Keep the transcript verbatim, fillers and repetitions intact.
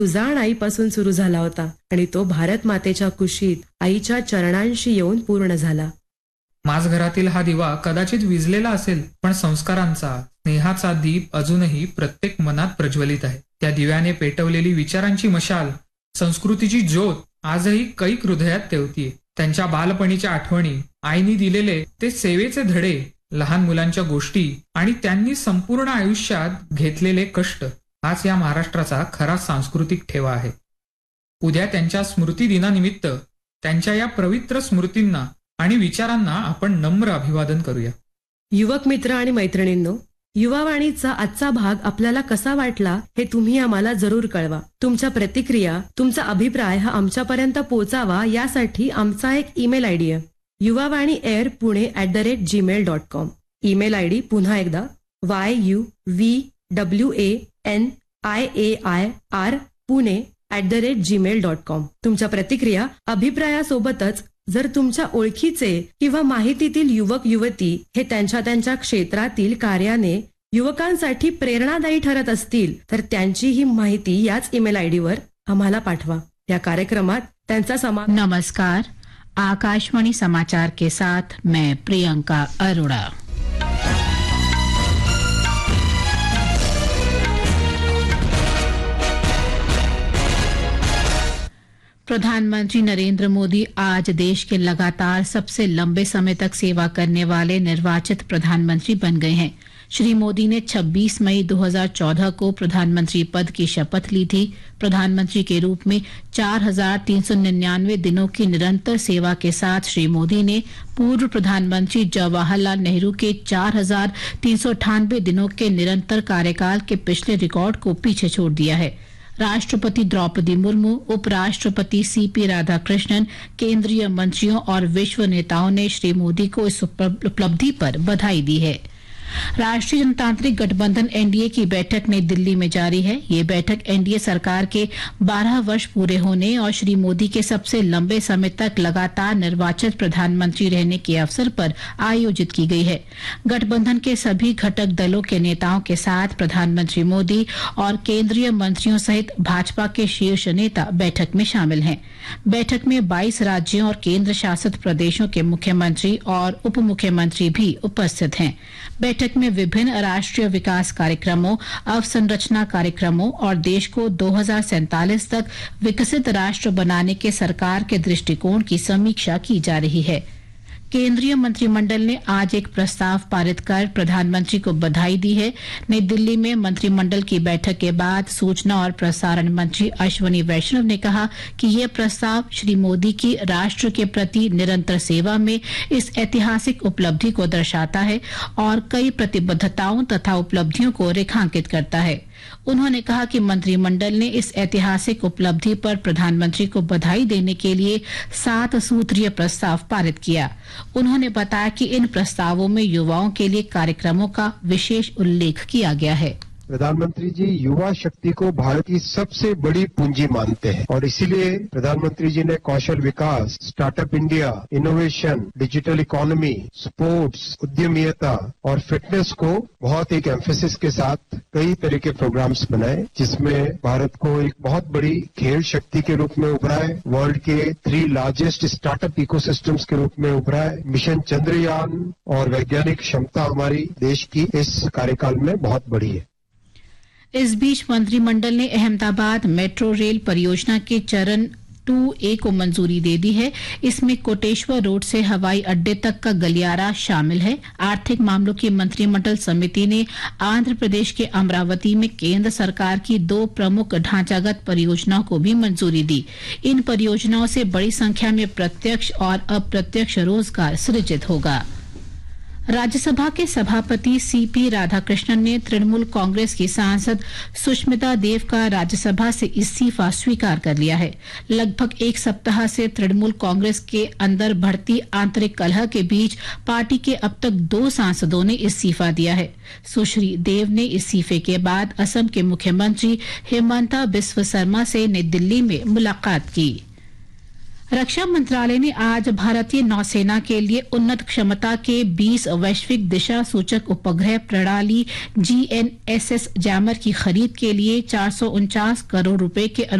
उजाण आईपासून सुरू झाला होता आणि तो भारत मातेच्या कुशीत आईच्या चरणांशी येऊन पूर्ण झाला. माझ घरातील हा दिवा कदाचित विझलेला असेल, पण संस्कारांचा, स्नेहाचा दीप अजूनही प्रत्येक मनात प्रज्वलित आहे. त्या दिव्याने पेटवलेली विचारांची मशाल, संस्कृतीची ज्योत आजही कैक हृदयात तेवतीये. त्यांच्या बालपणीच्या आठवणी, आईनी दिलेले ते सेवेचे धडे, लहान मुलांच्या गोष्टी आणि त्यांनी संपूर्ण आयुष्यात घेतलेले कष्ट, हाच या महाराष्ट्राचा खरा सांस्कृतिक ठेवा आहे. उद्या त्यांच्या स्मृती दिनानिमित्त त्यांच्या या पवित्र स्मृतींना आणि विचारांना आपण नम्र अभिवादन करूया. युवक मित्र आणि मैत्रिणींनो, युवावाणीचा आजचा भाग आपल्याला कसा वाटला हे तुम्ही आम्हाला जरूर कळवा. तुमच्या प्रतिक्रिया, तुमचा अभिप्राय हा आमच्यापर्यंत पोहोचावा यासाठी आमचा एक ईमेल आयडी आहे, Yuvavani air Pune at the rate Gmail dot com. Email ID पुन्हा एकदा वाय U V W A N I A I R Pune at the rate Gmail dot com. तुमच्या प्रतिक्रिया, अभिप्रायासोबतच जर तुमच्या ओळखीचे किंवा माहितीतील युवक युवती हे त्यांच्या त्यांच्या क्षेत्रातील कार्याने युवकांसाठी प्रेरणादायी ठरत असतील तर त्यांची ही माहिती याच ईमेल आयडीवर आम्हाला पाठवा. या कार्यक्रमात त्यांचा समा नमस्कार, आकाशवाणी समाचार के साथ मैं प्रियंका अरोड़ा. प्रधानमंत्री नरेंद्र मोदी आज देश के लगातार सबसे लंबे समय तक सेवा करने वाले निर्वाचित प्रधानमंत्री बन गए हैं. श्री मोदी ने छब्बीस मई दो हज़ार चौदह को प्रधानमंत्री पद की शपथ ली थी. प्रधानमंत्री के रूप में चार हजार तीन सौ निन्यानवे दिनों की निरंतर सेवा के साथ श्री मोदी ने पूर्व प्रधानमंत्री जवाहरलाल नेहरू के चार हजार तीन सौ अठानवे दिनों के निरंतर कार्यकाल के पिछले रिकॉर्ड को पीछे छोड़ दिया है. राष्ट्रपति द्रौपदी मुर्मू, उपराष्ट्रपति सीपी राधाकृष्णन, केंद्रीय मंत्रियों और विश्व नेताओं ने श्री मोदी को इस उपलब्धि पर बधाई दी है. राष्ट्रीय जनतांत्रिक गठबंधन एनडीए की बैठक नई दिल्ली में जारी है. ये बैठक एनडीए सरकार के बारह वर्ष पूरे होने और श्री मोदी के सबसे लंबे समय तक लगातार निर्वाचित प्रधानमंत्री रहने के अवसर पर आयोजित की गई है. गठबंधन के सभी घटक दलों के नेताओं के साथ प्रधानमंत्री मोदी और केंद्रीय मंत्रियों सहित भाजपा के शीर्ष नेता बैठक में शामिल हैं. बैठक में बाईस राज्यों और केंद्र शासित प्रदेशों के मुख्यमंत्री और उप मुख्यमंत्री भी उपस्थित हैं. बैठक में विभिन्न राष्ट्रीय विकास कार्यक्रमों, अवसंरचना कार्यक्रमों और देश को दो हज़ार सैंतालीस तक विकसित राष्ट्र बनाने के सरकार के दृष्टिकोण की समीक्षा की जा रही है. केंद्रीय मंत्रिमंडल ने आज एक प्रस्ताव पारित कर प्रधानमंत्री को बधाई दी है. नई दिल्ली में मंत्रिमंडल की बैठक के बाद सूचना और प्रसारण मंत्री अश्विनी वैष्णव ने कहा कि यह प्रस्ताव श्री मोदी की राष्ट्र के प्रति निरंतर सेवा में इस ऐतिहासिक उपलब्धि को दर्शाता है और कई प्रतिबद्धताओं तथा उपलब्धियों को रेखांकित करता है. उन्होंने कहा कि मंत्रिमंडल ने इस ऐतिहासिक उपलब्धि पर प्रधानमंत्री को बधाई देने के लिए सात सूत्रीय प्रस्ताव पारित किया. उन्होंने बताया कि इन प्रस्तावों में युवाओं के लिए कार्यक्रमों का विशेष उल्लेख किया गया है. प्रधानमंत्री जी युवा शक्ति को भारत की सबसे बड़ी पूंजी मानते हैं और इसीलिए प्रधानमंत्री जी ने कौशल विकास, startup India, innovation, digital economy, sports, उद्यमियता और फिटनेस को बहुत एक एम्फेसिस के साथ कई तरह के प्रोग्राम्स बनाए, जिसमें भारत को एक बहुत बड़ी खेल शक्ति के रूप में उभरा है, वर्ल्ड के थ्री लार्जेस्ट स्टार्टअप इकोसिस्टम्स के रूप में उभरा है. मिशन चंद्रयान और वैज्ञानिक क्षमता हमारी देश की इस कार्यकाल में बहुत बड़ी है. इस बीच मंत्रिमंडल ने अहमदाबाद मेट्रो रेल परियोजना के चरण टू ए को मंजूरी दे दी है. इसमें कोटेश्वर रोड से हवाई अड्डे तक का गलियारा शामिल है. आर्थिक मामलों की मंत्रिमंडल समिति ने आंध्र प्रदेश के अमरावती में केंद्र सरकार की दो प्रमुख ढांचागत परियोजनाओं को भी मंजूरी दी. इन परियोजनाओं से बड़ी संख्या में प्रत्यक्ष और अप्रत्यक्ष रोजगार सृजित होगा. राज्यसभा के सभापति सीपी राधाकृष्णन ने तृणमूल कांग्रेस की सांसद सुष्मिता देव का राज्यसभा से इस्तीफा स्वीकार कर लिया है. लगभग एक सप्ताह से तृणमूल कांग्रेस के अंदर बढ़ती आंतरिक कलह के बीच पार्टी के अब तक दो सांसदों ने इस्तीफा दिया है. सुश्री देव ने इस्तीफे के बाद असम के मुख्यमंत्री हिमंता बिस्व शर्मा से नई दिल्ली में मुलाकात की. रक्षा मंत्रालय ने आज भारतीय नौसेना के लिए उन्नत क्षमता के बीस वैश्विक दिशा सूचक उपग्रह प्रणाली G N S S jammer की खरीद के लिए चार सौ उनचास करोड़ रुपए के